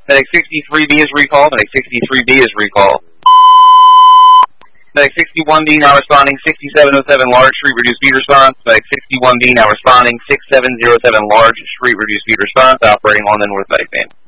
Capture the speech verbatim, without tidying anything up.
Medic sixty-three B is recall. Medic sixty-three B is recall. Medic sixty-one B now responding. sixty-seven oh seven large street reduced speed response. Medic sixty-one B now responding. sixty-seven oh seven large street reduced speed response. Operating on the North Medic van.